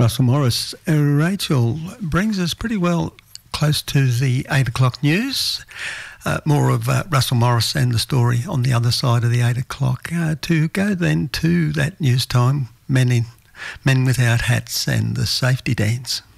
Russell Morris. Rachel brings us pretty well close to the 8 o'clock news. More of Russell Morris and the story on the other side of the 8 o'clock. To go then to that news time, Men Without Hats and the Safety Dance.